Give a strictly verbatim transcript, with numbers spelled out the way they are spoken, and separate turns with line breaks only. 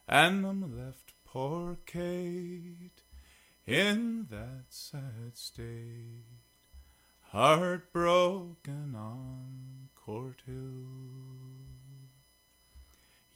and I'm left poor Kate in that sad state, heartbroken on Court Hill.